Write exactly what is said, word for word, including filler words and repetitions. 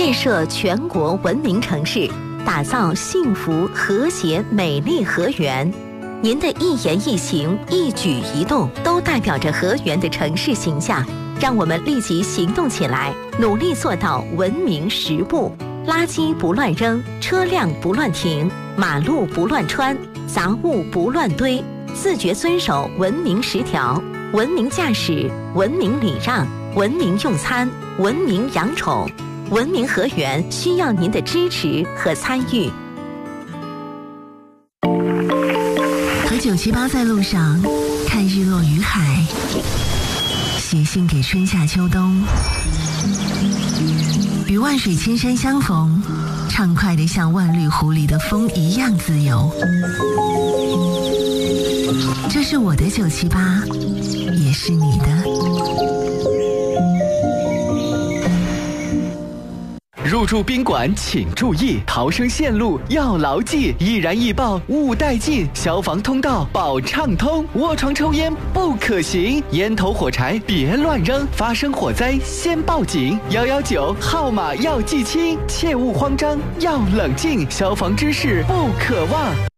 建设全国文明城市，打造幸福、和谐、美丽河源。您的一言一行、一举一动，都代表着河源的城市形象。让我们立即行动起来，努力做到文明十步：垃圾不乱扔，车辆不乱停，马路不乱穿，杂物不乱堆，自觉遵守文明十条。文明驾驶，文明礼让，文明用餐，文明养宠。文明河源需要您的支持和参与。 和九七八在路上，看日落于海，写信给春夏秋冬，与万水千山相逢，畅快地像万绿湖里的风一样自由。这是我的九七八，也是你的。 入住宾馆请注意，逃生线路要牢记，易燃易爆勿带进，消防通道保畅通，卧床抽烟不可行，烟头火柴别乱扔，发生火灾先报警，一一九号码要记清，切勿慌张，要冷静，消防知识不可忘。